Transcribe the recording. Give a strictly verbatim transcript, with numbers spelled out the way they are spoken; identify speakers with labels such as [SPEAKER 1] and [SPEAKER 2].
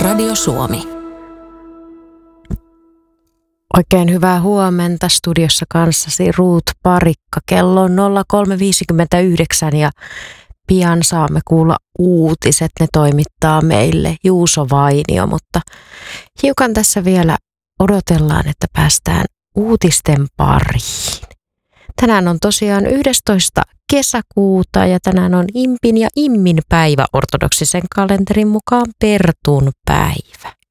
[SPEAKER 1] Radio Suomi.
[SPEAKER 2] Oikein hyvää huomenta studiossa kanssasi Ruut Parikka. Kello on nolla kolme viisikymmentäyhdeksän ja pian saamme kuulla uutiset. Ne toimittaa meille Juuso Vainio, mutta hiukan tässä vielä odotellaan, että päästään uutisten pariin. Tänään on tosiaan yhdestoista kesäkuuta ja tänään on Impin ja Immin päivä ortodoksisen kalenterin mukaan Pertun päivä.